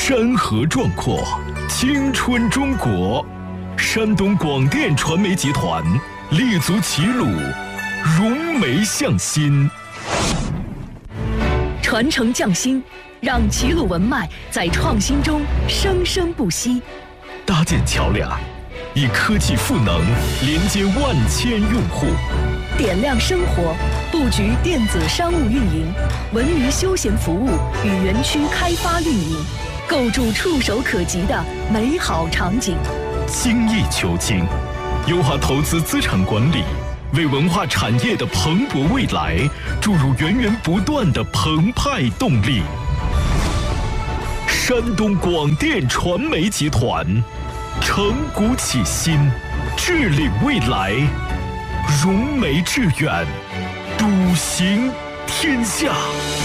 山河壮阔，青春中国。山东广电传媒集团立足齐鲁，融媒向心， 传承匠心，让齐鲁文脉在创新中生生不息。 搭建桥梁，以科技赋能连接万千用户。 点亮生活，布局电子商务运营、文娱休闲服务与园区开发运营，构筑触手可及的美好场景。 精益求精，优化投资资产管理，为文化产业的蓬勃未来注入源源不断的澎湃动力。山东广电传媒集团，承古启新，治理未来，融媒致远，笃行天下。